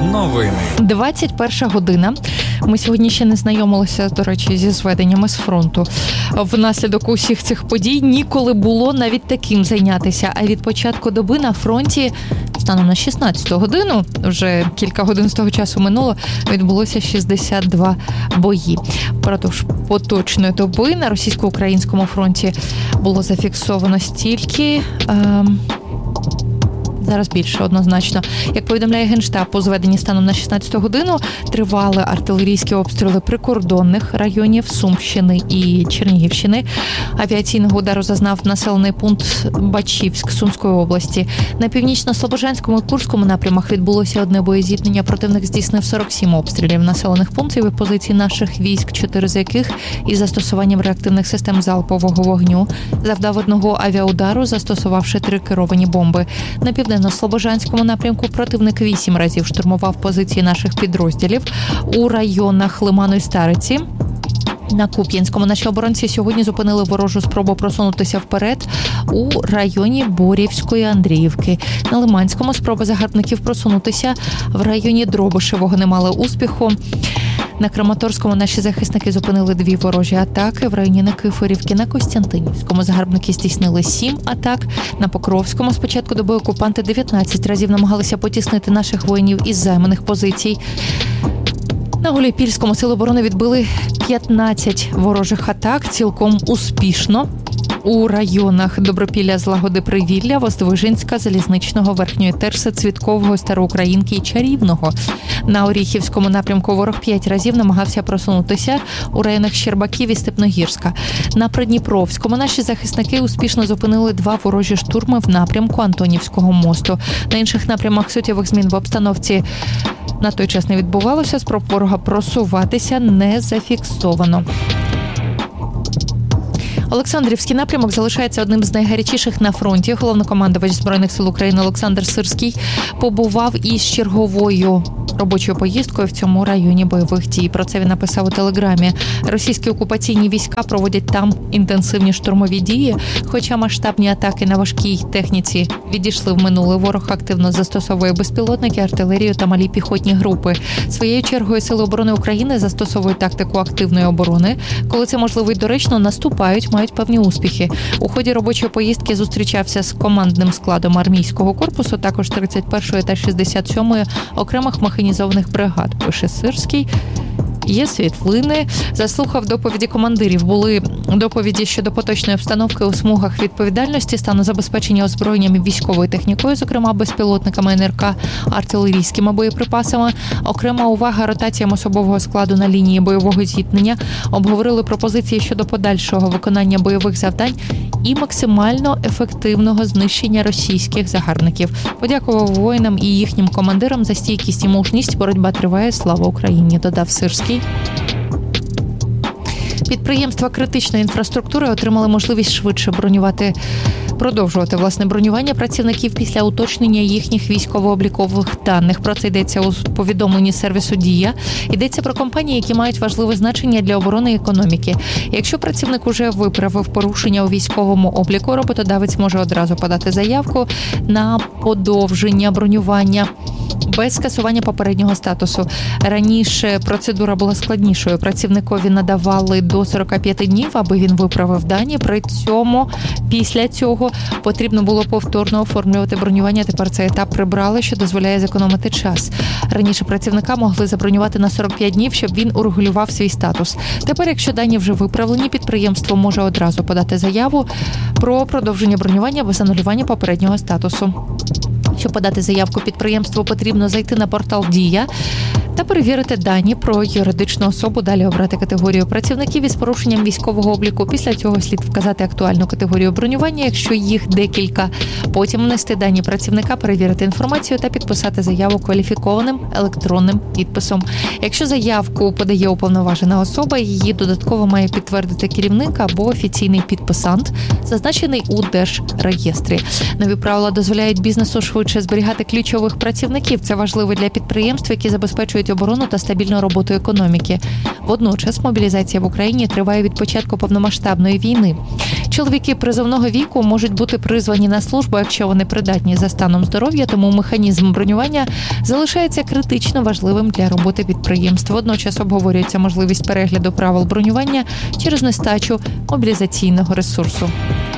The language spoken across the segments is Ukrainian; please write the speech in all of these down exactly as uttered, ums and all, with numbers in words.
Новини. двадцять перша година. Ми сьогодні ще не знайомилися, до речі, зі зведеннями з фронту. Внаслідок усіх цих подій ніколи було навіть таким зайнятися. А від початку доби на фронті, станом на шістнадцяту годину, вже кілька годин з того часу минуло, відбулося шістдесят два бої. Впродовж поточної доби на російсько-українському фронті було зафіксовано стільки... Е- Зараз більше, однозначно. Як повідомляє Генштаб, у зведенні станом на шістнадцяту годину тривали артилерійські обстріли прикордонних районів Сумщини і Чернігівщини. Авіаційного удару зазнав населений пункт Бачівськ Сумської області. На північно-слобожанському і Курському напрямах відбулося одне боєзіткнення. Противник здійснив сорок сім обстрілів населених пунктів і позицій наших військ, чотири з яких із застосуванням реактивних систем залпового вогню. Завдав одного авіаудару, застосувавши три керовані бомби. На на Слобожанському напрямку противник вісім разів штурмував позиції наших підрозділів у районах Лиману і Стариці. На Куп'янському наші оборонці сьогодні зупинили ворожу спробу просунутися вперед у районі Борівської Андріївки. На Лиманському спроби загарбників просунутися в районі Дробишевого не мали успіху. На Краматорському наші захисники зупинили дві ворожі атаки. В районі Никифорівки. На Костянтинівському загарбники здійснили сім атак. На Покровському з початку доби окупанти дев'ятнадцять разів намагалися потіснити наших воїнів із займаних позицій. На Гуляйпільському сили оборони відбили п'ятнадцять ворожих атак, цілком успішно. У районах Добропілля, Злагоди, Привілля, Воздвиженська, Залізничного, Верхньої Терси, Цвіткового, Староукраїнки і Чарівного. На Оріхівському напрямку ворог п'ять разів намагався просунутися у районах Щербаків і Степногірська. На Придніпровському наші захисники успішно зупинили два ворожі штурми в напрямку Антонівського мосту. На інших напрямах суттєвих змін в обстановці на той час не відбувалося, спроб ворога просуватися не зафіксовано. Олександрівський напрямок залишається одним з найгарячіших на фронті. Головнокомандувач Збройних сил України Олександр Сирський побував із черговою робочою поїздкою в цьому районі бойових дій. Про це він написав у Телеграмі. Російські окупаційні війська проводять там інтенсивні штурмові дії, хоча масштабні атаки на важкій техніці відійшли в минуле. Ворог активно застосовує безпілотники, артилерію та малі піхотні групи. Своєю чергою Сили оборони України застосовують тактику активної оборони. Коли це можливо і доречно, наступають, мають певні успіхи. У ході робочої поїздки зустрічався з командним складом армійського корпусу, також тридцять першої та шістдесят сьомої окремих механізованих бригад, пише Сирський. Є світлини. Заслухав доповіді командирів. Були доповіді щодо поточної обстановки у смугах відповідальності, стану забезпечення озброєнням і військовою технікою, зокрема безпілотниками ен ер ка, артилерійськими боєприпасами. Окрема увага ротаціям особового складу на лінії бойового зіткнення. Обговорили пропозиції щодо подальшого виконання бойових завдань і максимально ефективного знищення російських загарбників. Подякував воїнам і їхнім командирам за стійкість і мужність. Боротьба триває. Слава Україні, додав Сирський. Підприємства критичної інфраструктури отримали можливість швидше бронювати, продовжувати власне бронювання працівників після уточнення їхніх військово-облікових даних. Про це йдеться у повідомленні сервісу «Дія». Йдеться про компанії, які мають важливе значення для оборони і економіки. Якщо працівник уже виправив порушення у військовому обліку, роботодавець може одразу подати заявку на подовження бронювання без скасування попереднього статусу. Раніше процедура була складнішою. Працівникові надавали до сорок п'ять днів, аби він виправив дані. При цьому після цього потрібно було повторно оформлювати бронювання. Тепер цей етап прибрали, що дозволяє зекономити час. Раніше працівника могли забронювати на сорок п'ять днів, щоб він урегулював свій статус. Тепер, якщо дані вже виправлені, підприємство може одразу подати заяву про продовження бронювання без анулювання попереднього статусу. Щоб подати заявку підприємству, потрібно зайти на портал «Дія» та перевірити дані про юридичну особу, далі обрати категорію працівників із порушенням військового обліку. Після цього слід вказати актуальну категорію бронювання, якщо їх декілька. Потім внести дані працівника, перевірити інформацію та підписати заяву кваліфікованим електронним підписом. Якщо заявку подає уповноважена особа, її додатково має підтвердити керівник або офіційний підписант, зазначений у Держреєстрі. Нові правила дозволяють бізнесу швидше зберігати ключових працівників. Це важливо для підприємств, які забезпечують забезпечить оборону та стабільну роботу економіки. Водночас мобілізація в Україні триває від початку повномасштабної війни. Чоловіки призовного віку можуть бути призвані на службу, якщо вони придатні за станом здоров'я, тому механізм бронювання залишається критично важливим для роботи підприємств. Водночас обговорюється можливість перегляду правил бронювання через нестачу мобілізаційного ресурсу.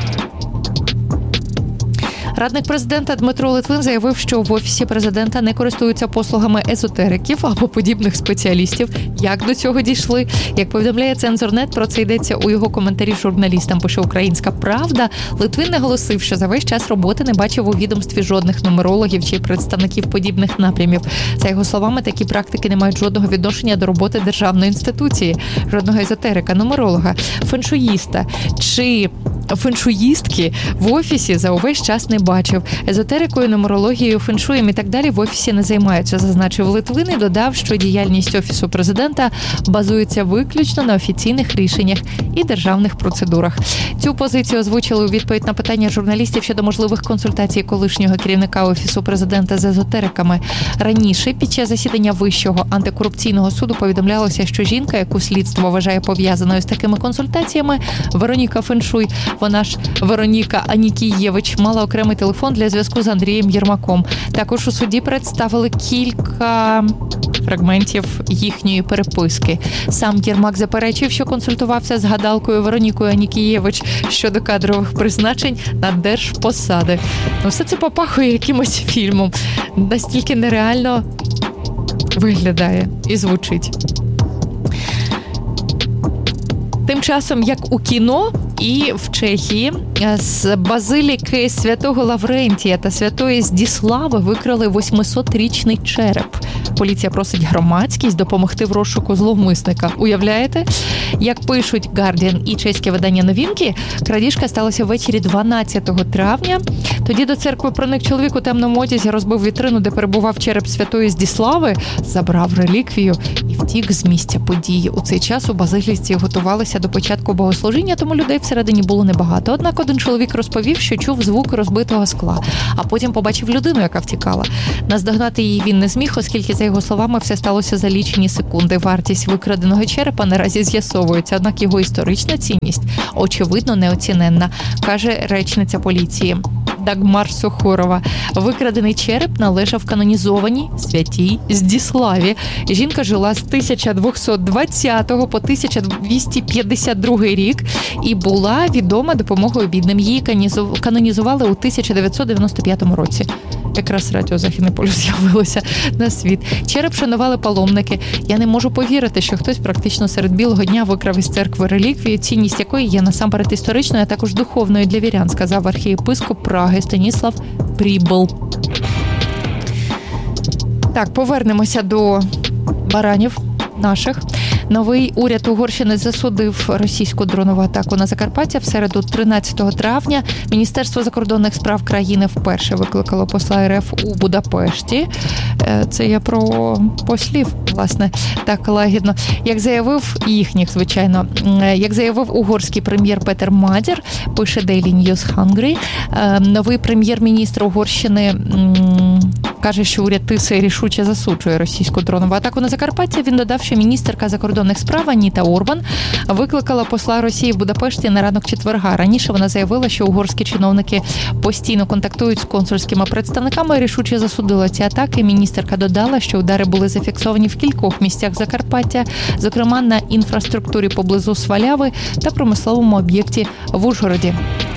Радник президента Дмитро Литвин заявив, що в Офісі президента не користуються послугами езотериків або подібних спеціалістів. Як до цього дійшли? Як повідомляє Цензорнет, про це йдеться у його коментарі журналістам, пише «Українська правда». Литвин наголосив, що за весь час роботи не бачив у відомстві жодних нумерологів чи представників подібних напрямів. За його словами, такі практики не мають жодного відношення до роботи державної інституції, жодного езотерика, нумеролога, феншуїста чи феншуїстки в Офісі за увесь час не бачив. Езотерикою, нумерологією, феншуєм і так далі в Офісі не займаються, зазначив Литвин і додав, що діяльність Офісу президента базується виключно на офіційних рішеннях і державних процедурах. Цю позицію озвучили у відповідь на питання журналістів щодо можливих консультацій колишнього керівника Офісу президента з езотериками. Раніше, під час засідання Вищого антикорупційного суду повідомлялося, що жінка, яку слідство вважає пов'язаною з такими консультаціями, Вероніка Феншуй, вона ж Вероніка Анікієвич, мала окремий телефон для зв'язку з Андрієм Єрмаком. Також у суді представили кілька фрагментів їхньої переписки. Сам Єрмак заперечив, що консультувався з гадалкою Веронікою Анікієвич щодо кадрових призначень на держпосади. Ну, все це попахує якимось фільмом. Настільки нереально виглядає і звучить. Тим часом, як у кіно, і в Чехії з базиліки Святого Лаврентія та Святої Здіслави викрали восьмисотрічний череп. Поліція просить громадськість допомогти в розшуку зловмисника. Уявляєте? Як пишуть Guardian і чеське видання «Новинки», крадіжка сталася ввечері дванадцятого травня. Тоді до церкви проник чоловік у темному одязі, розбив вітрину, де перебував череп Святої Здіслави, забрав реліквію і втік з місця події. У цей час у базиліці готувалися до початку богослужіння, тому людей всередині було небагато. Однак один чоловік розповів, що чув звук розбитого скла, а потім побачив людину, яка втікала. Наздогнати її він не зміг, оскільки, за його словами, все сталося за лічені секунди. Вартість викраденого черепа наразі з'ясовується, однак його історична цінність, очевидно, неоціненна, каже речниця поліції Дагмар Сохорова. Викрадений череп належав канонізованій святій Здіславі. Жінка жила з тисяча двісті двадцятого по тисяча двісті п'ятдесят другий рік і була відома допомогою бідним. Її канонізували у тисяча дев'ятсот дев'яносто п'ятому році. Якраз радіо «Західний полюс» з'явилося на світ. Череп шанували паломники. Я не можу повірити, що хтось практично серед білого дня викрав із церкви реліквію, цінність якої є насамперед історичною, а також духовною для вірян, сказав архієпископ Праги Станіслав Прібл. Так, повернемося до баранів наших. Новий уряд Угорщини засудив російську дронову атаку на Закарпаття. В середу, тринадцятого травня, Міністерство закордонних справ країни вперше викликало посла РФ у Будапешті. Це я про послів, власне, так лагідно. Як заявив їхніх, звичайно, як заявив угорський прем'єр Петер Мадір, пише Daily News Hungary, новий прем'єр-міністр Угорщини каже, що уряд Тиси рішуче засуджує російську дронову атаку на Закарпаття. Він додав, що міністерка закордонних справ Аніта Орбан викликала посла Росії в Будапешті на ранок четверга. Раніше вона заявила, що угорські чиновники постійно контактують з консульськими представниками і рішуче засудила ці атаки. Міністерка додала, що удари були зафіксовані в кількох місцях Закарпаття, зокрема на інфраструктурі поблизу Сваляви та промисловому об'єкті в Ужгороді.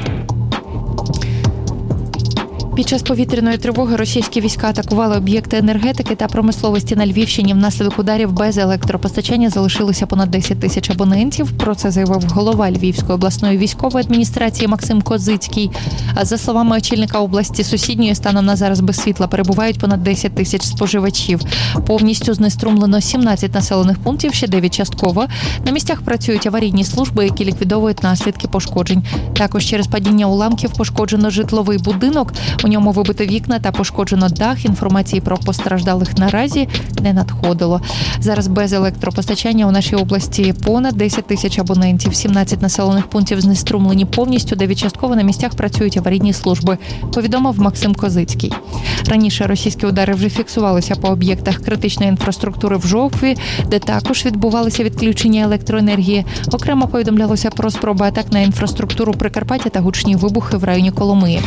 Під час повітряної тривоги російські війська атакували об'єкти енергетики та промисловості на Львівщині. Внаслідок ударів без електропостачання залишилося понад десять тисяч абонентів. Про це заявив голова Львівської обласної військової адміністрації Максим Козицький. За словами очільника області, сусідньої станом на зараз без світла перебувають понад десять тисяч споживачів. Повністю знеструмлено сімнадцять населених пунктів, ще дев'ять частково. На місцях працюють аварійні служби, які ліквідовують наслідки пошкоджень. Також через падіння уламків пошкоджено житловий будинок. У ньому вибито вікна та пошкоджено дах. Інформації про постраждалих наразі не надходило. Зараз без електропостачання у нашій області понад десять тисяч абонентів. сімнадцять населених пунктів знеструмлені повністю, де частково на місцях працюють аварійні служби, повідомив Максим Козицький. Раніше російські удари вже фіксувалися по об'єктах критичної інфраструктури в Жовкві, де також відбувалися відключення електроенергії. Окремо повідомлялося про спроби атак на інфраструктуру Прикарпаття та гучні вибухи в районі Коломиї.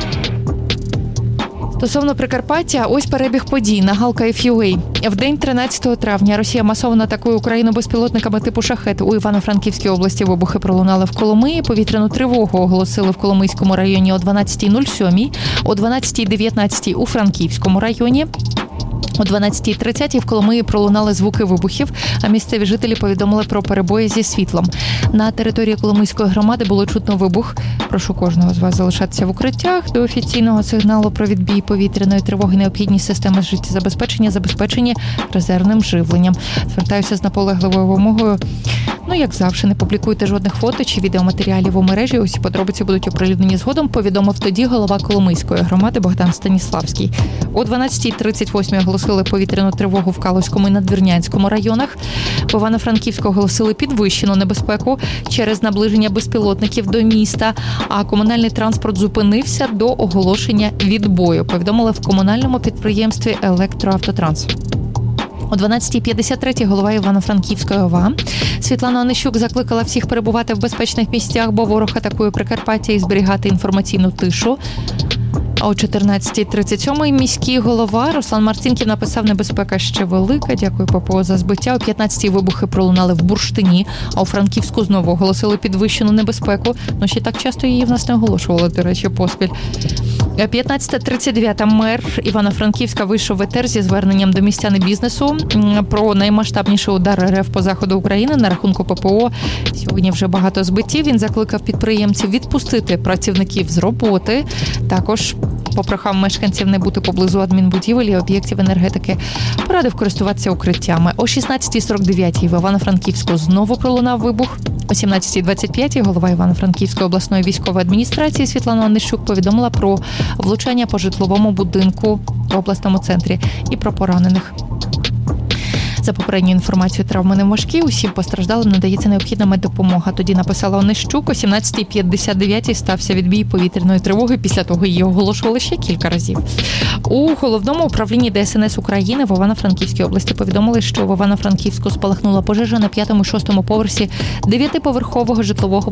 Стосовно Прикарпаття, ось перебіг подій на Галка еф ю ей. В день тринадцятого травня Росія масово атакує Україну безпілотниками типу «Шахет». У Івано-Франківській області вибухи пролунали в Коломиї. Повітряну тривогу оголосили в Коломийському районі о дванадцятій нуль сім, о дванадцятій дев'ятнадцять у Франківському районі. О дванадцятій тридцять в Коломиї пролунали звуки вибухів, а місцеві жителі повідомили про перебої зі світлом. На території Коломийської громади було чутно вибух. Прошу кожного з вас залишатися в укриттях. До офіційного сигналу про відбій повітряної тривоги необхідні системи життєзабезпечення, забезпечені резервним живленням. Звертаюся з наполегливою вимогою. Ну, як завжди, не публікуйте жодних фото чи відеоматеріалів у мережі. Усі подробиці будуть оприлюднені згодом, повідомив тоді голова Коломийської громади Богдан Станіславський. О дванадцятій тридцять восьмій оголосили повітряну тривогу в Калузькому і Надвірнянському районах. В Івано-Франківську оголосили підвищену небезпеку через наближення безпілотників до міста, а комунальний транспорт зупинився до оголошення відбою, повідомили в комунальному підприємстві «Електроавтотранс». О дванадцятій п'ятдесят три голова Івано-Франківської ОВА Світлана Онищук закликала всіх перебувати в безпечних місцях, бо ворог атакує Прикарпаття, і зберігати інформаційну тишу. А о чотирнадцятій тридцять сім міський голова Руслан Марцінків написав: «Небезпека ще велика. Дякую ППО за збиття». О п'ятнадцятій вибухи пролунали в Бурштині, а у Франківську знову оголосили підвищену небезпеку. Ну, ще так часто її в нас не оголошували, до речі, поспіль. п'ятнадцята тридцять дев'ята мер Івано-Франківська вийшов в етер зі зверненням до містян і бізнесу про наймасштабніший удар РФ по заходу України на рахунку ППО. Сьогодні вже багато збиттів. Він закликав підприємців відпустити працівників з роботи. Також попрохав мешканців не бути поблизу адмінбудівель і об'єктів енергетики. Порадив користуватися укриттями. О шістнадцятій сорок дев'ять в Івано-Франківську знову пролунав вибух. О сімнадцятій двадцять п'ять голова Івано-Франківської обласної військової адміністрації Світлана Онищук повідомила про влучання по житловому будинку в обласному центрі і про поранених. За попередньою інформацією, травми не важкі, усім постраждалим надається необхідна меддопомога. Тоді написала Онищук. О сімнадцятій п'ятдесят дев'ять стався відбій повітряної тривоги, після того її оголошували ще кілька разів. У Головному управлінні Де Ес Ен Ес України в Івано-Франківській області повідомили, що в Івано-Франківську спалахнула пожежа на п'ятому і шостому поверсі дев'ятиповерхового житлового